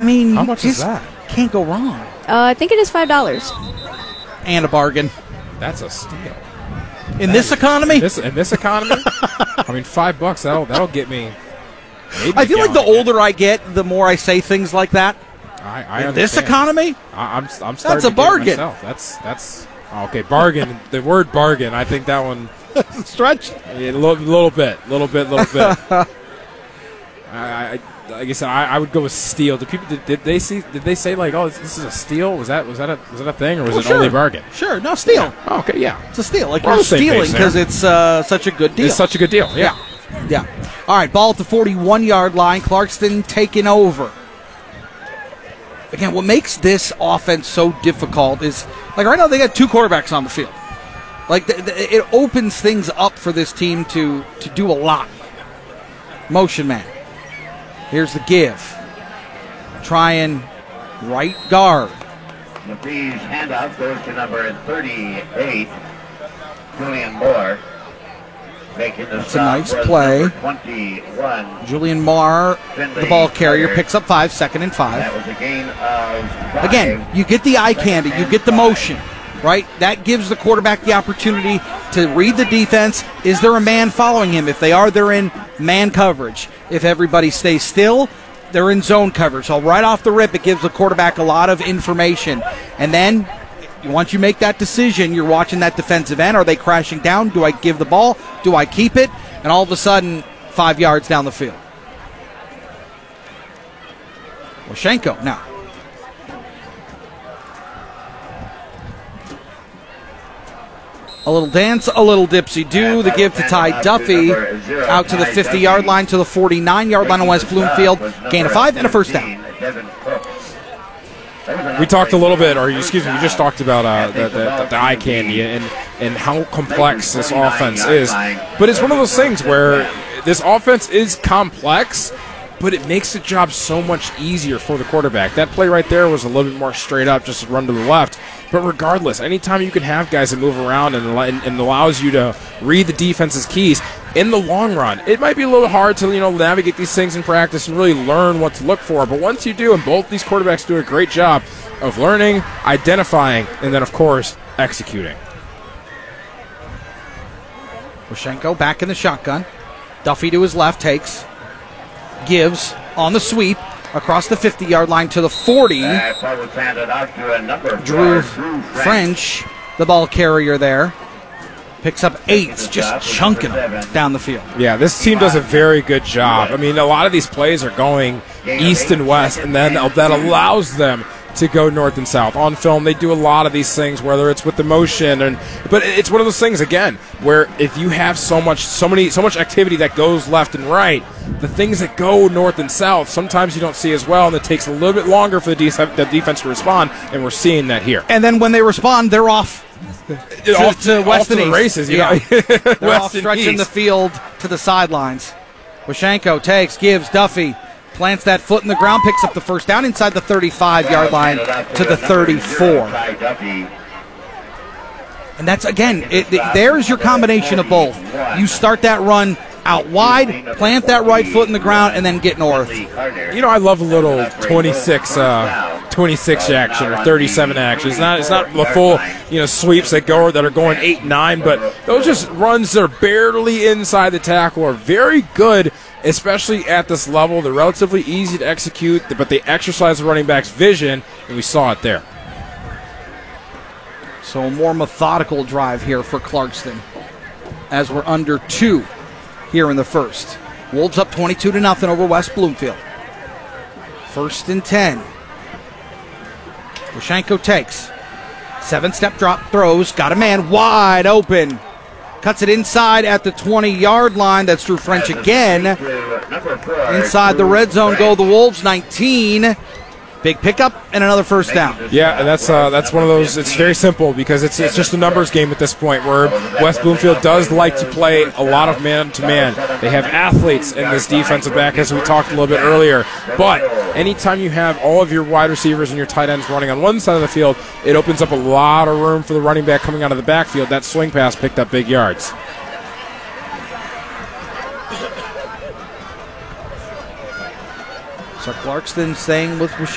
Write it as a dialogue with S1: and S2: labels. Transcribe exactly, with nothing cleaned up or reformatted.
S1: mean,
S2: How
S1: you
S2: much is
S1: just
S2: that?
S1: Can't go wrong.
S3: Uh, I think it is five dollars.
S1: And a bargain.
S2: That's a steal.
S1: In
S2: That
S1: this
S2: is-
S1: economy?
S2: In this, in this economy? I mean, five bucks, that'll, that'll get me. maybe
S1: I feel
S2: a
S1: like the
S2: gallon of
S1: older I get, the more I say things like that.
S2: gas. I, I
S1: In this
S2: understand.
S1: economy?
S2: I, I'm, I'm starting
S1: That's a
S2: to get it
S1: bargain.
S2: myself. That's, that's, oh, okay, bargain. The word bargain, I think that one,
S1: Stretch.
S2: a little, little bit, little bit, little bit. I, I, like I said, I, I would go with steal. Did people did, did they see? Did they say like, oh, this, this is a steal? Was that was that a was that a thing, or was
S1: Well,
S2: it
S1: sure.
S2: only bargain?
S1: Sure, no, steal.
S2: Oh, okay, yeah,
S1: It's a steal. Like
S2: We're on
S1: you're
S2: the same
S1: stealing
S2: page there.
S1: because it's uh, such a good deal.
S2: it's such a good deal. Yeah.
S1: Yeah. All right, ball at the forty-one-yard line. Clarkston taking over. Again, what makes this offense so difficult is, like right now they got two quarterbacks on the field. Like th- th- it opens things up for this team to to do a lot. Motion man. Here's the give. Trying right guard.
S4: The Freeze handoff goes to number thirty-eight, Julian Moore. Making the
S1: That's a
S4: stop
S1: nice
S4: was
S1: play.
S4: number twenty-one.
S1: Julian Marr, the ball carrier, picks up five, second and five.
S4: That was a gain of five.
S1: Again, you get the eye candy, you get the motion, right? That gives the quarterback the opportunity to read the defense. Is there a man following him? If they are, they're in man coverage. If everybody stays still, they're in zone coverage. So right off the rip, it gives the quarterback a lot of information. And then once you make that decision, you're watching that defensive end. Are they crashing down? Do I give the ball? Do I keep it? And all of a sudden, five yards down the field. Washenko now. A little dance, a little dipsy-do. The give to Ty Duffy out to the fifty-yard line, to the forty-nine-yard line on West Bloomfield. Gain of five and a first down.
S2: We talked a little bit, or excuse me, we just talked about uh, the, the, the eye candy and, and how complex this offense is. But it's one of those things where this offense is complex, but it makes the job so much easier for the quarterback. That play right there was a little bit more straight up, just a run to the left. But regardless, anytime you can have guys that move around and, and, and allows you to read the defense's keys, in the long run, it might be a little hard to you know navigate these things in practice and really learn what to look for. But once you do, and both these quarterbacks do a great job of learning, identifying, and then, of course, executing.
S1: Washenko back in the shotgun. Duffy to his left takes. Gives on the sweep across the fifty-yard line to the forty.
S4: That ball was handed off to a number
S1: Drew
S4: four, Drew
S1: French, the ball carrier there. Picks up eight, just chunking them down the field.
S2: Yeah, this team does a very good job. I mean, a lot of these plays are going east and west, and then that allows them to go north and south. On film, they do a lot of these things, whether it's with the motion, and but it's one of those things again where if you have so much, so many, so much activity that goes left and right, the things that go north and south sometimes you don't see as well, and it takes a little bit longer for the, de- the defense to respond, and we're seeing that here.
S1: And then when they respond, they're off. To,
S2: off
S1: to west
S2: off to
S1: and
S2: the
S1: east.
S2: races, you
S1: Yeah.
S2: know.
S1: They're
S2: West
S1: off
S2: and
S1: stretching
S2: east.
S1: the field to the sidelines. Washenko takes, gives, Duffy plants that foot in the ground, picks up the first down inside the thirty-five-yard line to the thirty-four. And that's, again, it, it, there's your combination of both. You start that run out wide, plant that right foot in the ground, and then get north.
S2: You know, I love a little twenty-six, uh, twenty-six action or thirty-seven action. It's not, it's not the full, you know, sweeps that go that are going eight, nine, but those just runs that are barely inside the tackle are very good, especially at this level. They're relatively easy to execute, but they exercise the running back's vision, and we saw it there.
S1: So a more methodical drive here for Clarkston as we're under two here in the first. Wolves up twenty-two to nothing over West Bloomfield. First and ten. Washenko takes. Seven-step drop, throws, got a man wide open. Cuts it inside at the twenty-yard line. That's Drew French again. Inside the red zone go the Wolves, nineteen. Big pickup and another first down.
S2: Yeah, and that's uh, that's one of those. It's very simple because it's it's just a numbers game at this point where West Bloomfield does like to play a lot of man to man. They have athletes in this defensive back, as we talked a little bit earlier. But anytime you have all of your wide receivers and your tight ends running on one side of the field, it opens up a lot of room for the running back coming out of the backfield. That swing pass picked up big yards.
S1: So Clarkston staying with